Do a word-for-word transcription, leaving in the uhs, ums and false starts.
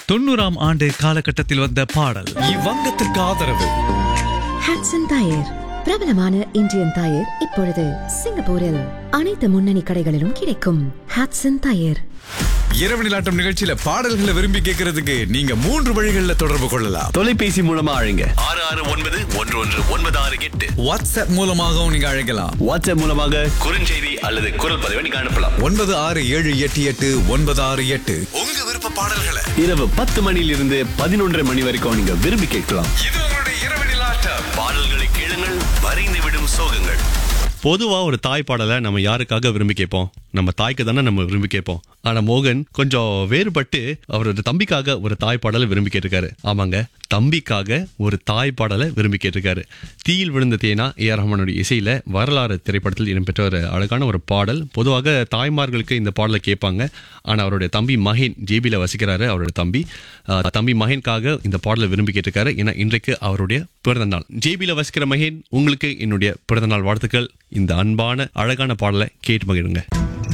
தொண்ணூறாம் ஆண்டு காலகட்டத்தில் வந்த பாடல். இவ்வங்கத்திற்கு ஆதரவு ஹட்சன் டயர், பிரபலமான இந்தியன் டயர். இப்பொழுது சிங்கப்பூரில் அனைத்து முன்னணி கடைகளிலும் கிடைக்கும். ஹட்சன் டயர். இரவு நிலாட்டம் நிகழ்ச்சியில பாடல்களை விரும்பி கேட்கறதுக்கு நீங்க மூன்று வழிகளில் தொடர்பு கொள்ளலாம். தொலைபேசி மூலமா அழைங்க ஆறு ஆறு ஒன்பது ஒன்று ஒன்று ஒன்பது ஆறு எட்டு. வாட்ஸ்அப் மூலமாகவும் நீங்க அழைக்கலாம். வாட்ஸ்அப் மூலமாக குறுஞ்செய்தி அல்லது குரல் பதிவை நீங்க அனுப்பலாம். ஒன்பது ஆறு ஏழு எட்டு எட்டு ஒன்பது ஆறு எட்டு. உங்க விருப்ப பாடல்களை இரவு பத்து மணியிலிருந்து பதினொன்றரை மணி வரைக்கும் நீங்க விரும்பி கேட்கலாம். இது உங்களுடைய இரவு நிலாட்டம். பாடல்களை கேளுங்கள், வரைந்து விடும் சோகங்கள். பொதுவா ஒரு தாய் பாடலை நம்ம யாருக்காக விரும்பி கேட்போம்? நம்ம தாய்க்கு தானே நம்ம விரும்பி கேட்போம். ஆனா மோகன் கொஞ்சம் வேறுபட்டு அவரோட தம்பிக்காக ஒரு தாய் பாடலை விரும்பி கேட்டிருக்காரு. ஆமாங்க, தம்பிக்காக ஒரு தாய் பாடலை விரும்பி கேட்டிருக்காரு. தீயில் விழுந்த தேனா ஏ ஆர் ரஹ்மானுடைய இசையில வரலாறு திரைப்படத்தில் இடம்பெற்ற ஒரு அழகான ஒரு பாடல். பொதுவாக தாய்மார்களுக்கு இந்த பாடலை கேட்பாங்க. ஆனா அவருடைய தம்பி மகேன் ஜேபியில வசிக்கிறாரு. அவருடைய தம்பி தம்பி மகேனுக்காக இந்த பாடலை விரும்பி கேட்டிருக்காரு. ஏன்னா இன்றைக்கு அவருடைய பிறந்த நாள். ஜேபியில வசிக்கிற மகேன், உங்களுக்கு என்னுடைய பிறந்த நாள் வாழ்த்துக்கள். இந்த அன்பான அழகான பாடலை கேட்டு மகிழுங்க.